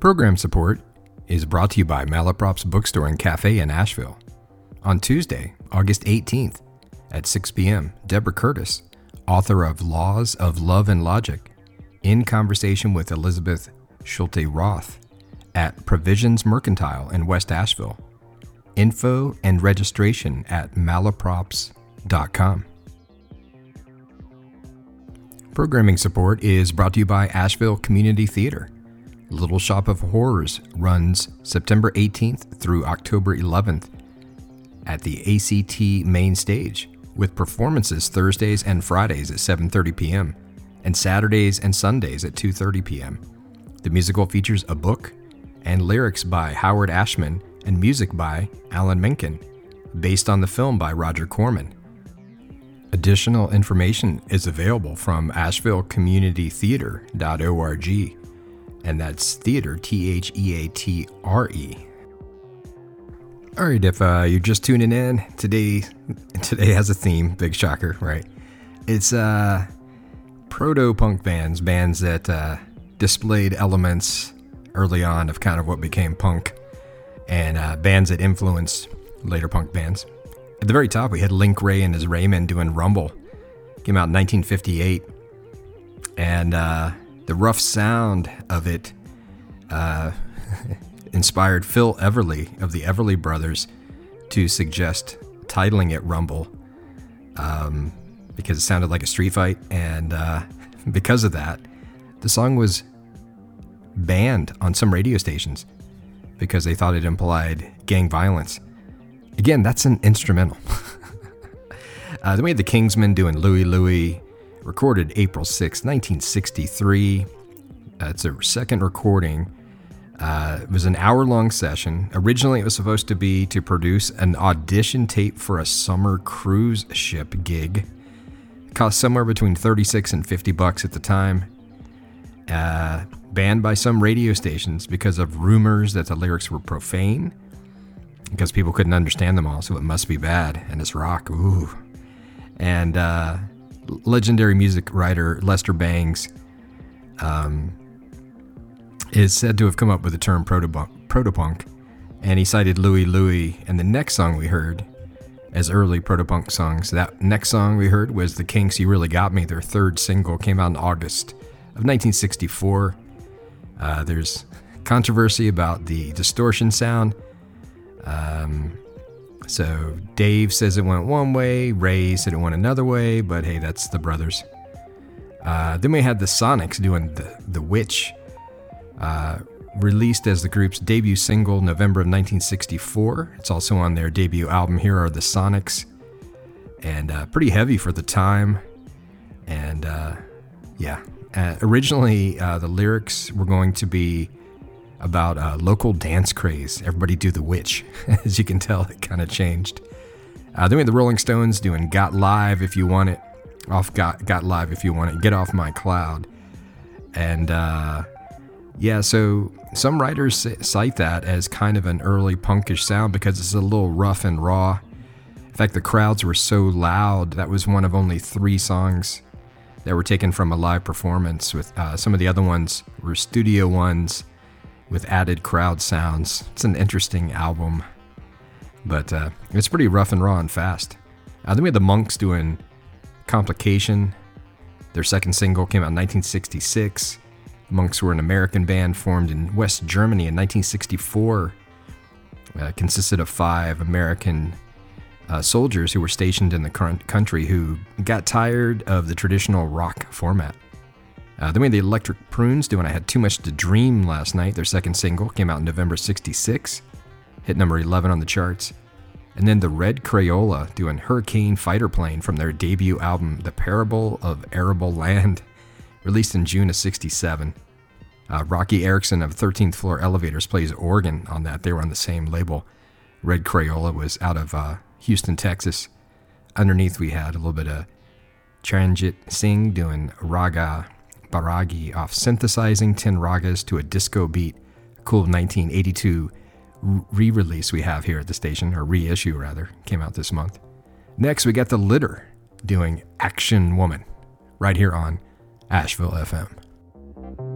Program support is brought to you by Malaprops Bookstore and Cafe in Asheville. On Tuesday, August 18th at 6 p.m., Deborah Curtis, author of Laws of Love and Logic, in conversation with Elizabeth Schulte-Roth at Provisions Mercantile in West Asheville. Info and registration at malaprops.com. Programming support is brought to you by Asheville Community Theater. Little Shop of Horrors runs September 18th through October 11th at the ACT main stage, with performances Thursdays and Fridays at 7:30 p.m. and Saturdays and Sundays at 2:30 p.m. The musical features a book and lyrics by Howard Ashman and music by Alan Menken, based on the film by Roger Corman. Additional information is available from AshevilleCommunityTheater.org, and that's theater, Theatre. All right, if you're just tuning in, today has a theme, big shocker, right? It's proto-punk bands that displayed elements early on of kind of what became punk, and bands that influenced later punk bands. At the very top, we had Link Wray and his Raymen doing Rumble. Came out in 1958, and the rough sound of it inspired Phil Everly of the Everly Brothers to suggest titling it Rumble, because it sounded like a street fight, and because of that, the song was banned on some radio stations because they thought it implied gang violence. Again, that's an instrumental. Then we had the Kingsmen doing Louie Louie, recorded April 6, 1963. It's their second recording. It was an hour-long session. Originally, it was supposed to be to produce an audition tape for a summer cruise ship gig. It cost somewhere between $36 and $50 at the time. Banned by some radio stations because of rumors that the lyrics were profane, because people couldn't understand them all, so it must be bad, and it's rock, ooh. And legendary music writer Lester Bangs is said to have come up with the term protopunk, and he cited Louie Louie and the next song we heard as early protopunk songs. That next song we heard was The Kinks' You Really Got Me. Their third single came out in August of 1964. There's controversy about the distortion sound. So Dave says it went one way, Ray said it went another way, but hey, that's the brothers. Then we had the Sonics doing The Witch, released as the group's debut single November of 1964. It's also on their debut album, Here Are the Sonics, and pretty heavy for the time. And originally the lyrics were going to be about local dance craze. Everybody do The Witch. As you can tell, it kind of changed. Then we had the Rolling Stones doing Got Live If You Want It, Got Live If You Want It, Get Off My Cloud. And so some writers cite that as kind of an early punkish sound because it's a little rough and raw. In fact, the crowds were so loud, that was one of only 3 songs that were taken from a live performance. With some of the other ones were studio ones with added crowd sounds. It's an interesting album, but it's pretty rough and raw and fast. Then we had the Monks doing Complication. Their second single came out in 1966. The Monks were an American band formed in West Germany in 1964. Consisted of 5 American soldiers who were stationed in the country who got tired of the traditional rock format. Then we had the Electric Prunes doing I Had Too Much to Dream last night. Their second single came out in November 66, hit number 11 on the charts. And then the Red Crayola doing Hurricane Fighter Plane from their debut album, The Parable of Arable Land, released in June of 67. Rocky Erickson of 13th Floor Elevators plays organ on that. They were on the same label. Red Crayola was out of Houston, Texas. Underneath we had a little bit of Tranjit Singh doing Raga Baragi off synthesizing 10 ragas to a disco beat. Cool 1982 re-release we have here at the station, or reissue rather, came out this month. Next we got The Litter doing Action Woman right here on Asheville FM.